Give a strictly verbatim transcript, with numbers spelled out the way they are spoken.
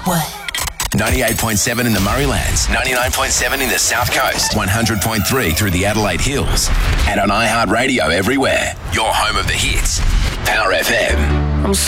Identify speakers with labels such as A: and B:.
A: What?
B: ninety-eight point seven in the Murraylands, ninety-nine point seven in the South Coast, one hundred point three through the Adelaide Hills, and on iHeartRadio everywhere. Your home of the hits. Power F M.